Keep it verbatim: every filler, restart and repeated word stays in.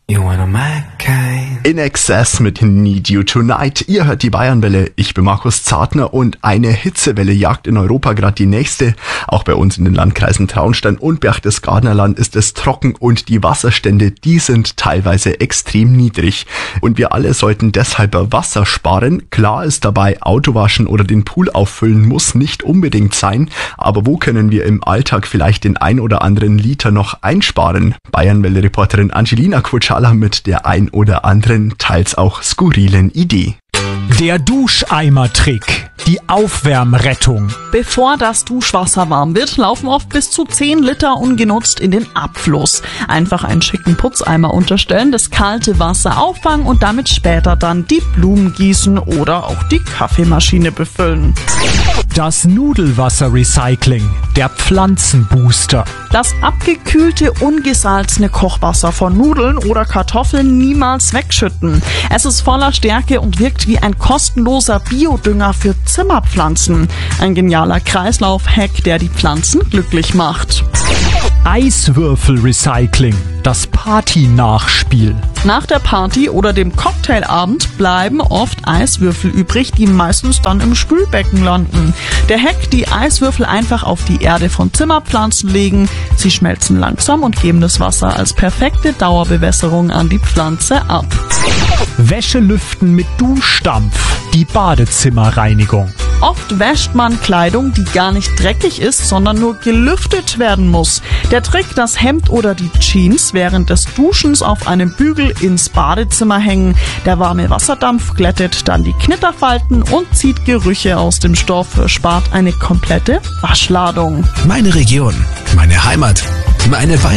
You wanna my kind. In Excess mit Need You Tonight. Ihr hört die Bayernwelle. Ich bin Markus Zartner und eine Hitzewelle jagt in Europa gerade die nächste. Auch bei uns in den Landkreisen Traunstein und Berchtesgadener Land ist es trocken und die Wasserstände, die sind teilweise extrem niedrig. Und wir alle sollten deshalb Wasser sparen. Klar ist dabei, Autowaschen oder den Pool auffüllen muss nicht unbedingt sein. Aber wo können wir im Alltag vielleicht den ein oder anderen Liter noch einsparen? Bayernwelle-Reporterin Angelina Kutschala mit der ein oder anderen, teils auch skurrilen Idee. Der Duscheimer-Trick. Die Aufwärmrettung. Bevor das Duschwasser warm wird, laufen oft bis zu zehn Liter ungenutzt in den Abfluss. Einfach einen schicken Putzeimer unterstellen, das kalte Wasser auffangen und damit später dann die Blumen gießen oder auch die Kaffeemaschine befüllen. Das Nudelwasser-Recycling. Der Pflanzenbooster. Das abgekühlte, ungesalzene Kochwasser von Nudeln oder Kartoffeln niemals wegschütten. Es ist voller Stärke und wirkt wie ein kostenloser Biodünger für Zimmerpflanzen. Ein genialer Kreislauf-Hack, der die Pflanzen glücklich macht. Eiswürfel-Recycling. Das Party-Nachspiel. Nach der Party oder dem Cocktailabend bleiben oft Eiswürfel übrig, die meistens dann im Spülbecken landen. Der Hack: die Eiswürfel einfach auf die Erde von Zimmerpflanzen legen. Sie schmelzen langsam und geben das Wasser als perfekte Dauerbewässerung an die Pflanze ab. Wäsche lüften mit Duschdampf. Die Badezimmerreinigung. Oft wäscht man Kleidung, die gar nicht dreckig ist, sondern nur gelüftet werden muss. Der Trick: das Hemd oder die Jeans während des Duschens auf einem Bügel ins Badezimmer hängen. Der warme Wasserdampf glättet dann die Knitterfalten und zieht Gerüche aus dem Stoff, spart eine komplette Waschladung. Meine Region, meine Heimat, meine Bayern.